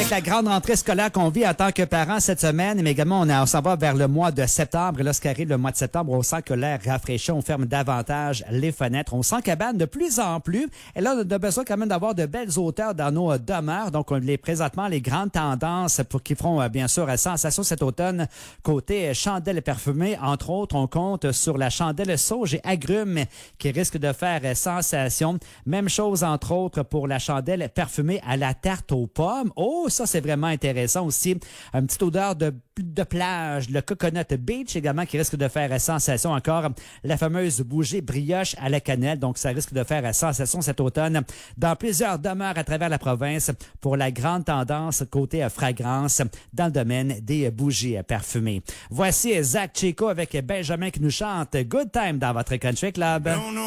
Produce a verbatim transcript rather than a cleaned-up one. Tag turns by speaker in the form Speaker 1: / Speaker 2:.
Speaker 1: avec la grande rentrée scolaire qu'on vit en tant que parents cette semaine, mais également on, a, on s'en va vers le mois de septembre. Et lorsqu'arrive le mois de septembre, on sent que l'air rafraîchit, on ferme davantage les fenêtres. On sent cabane de plus en plus. Et là, on a besoin quand même d'avoir de belles hauteurs dans nos demeures. Donc, on les présentement les grandes tendances pour qui feront bien sûr sensation cet automne. Côté chandelles parfumées, entre autres, on compte sur la chandelle sauge et agrumes qui risque de faire sensation. Même chose, entre autres, pour la chandelle parfumée à la tarte aux pommes. Oh, ça, c'est vraiment intéressant aussi. Une petite odeur de, de plage, le coconut beach également qui risque de faire sensation. Encore la fameuse bougie brioche à la cannelle. Donc, ça risque de faire sensation cet automne dans plusieurs demeures à travers la province pour la grande tendance côté fragrance dans le domaine des bougies parfumées. Voici Zach Chico avec Benjamin qui nous chante Good Time dans votre Country Club.